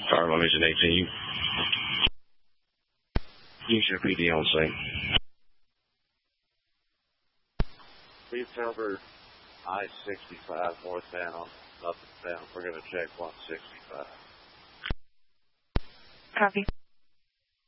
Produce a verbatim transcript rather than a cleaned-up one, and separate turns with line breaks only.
Fire on Engine eighteen. Use your P D on scene.
Please cover I sixty-five northbound, up and down. We're going to check one sixty-five.
Copy.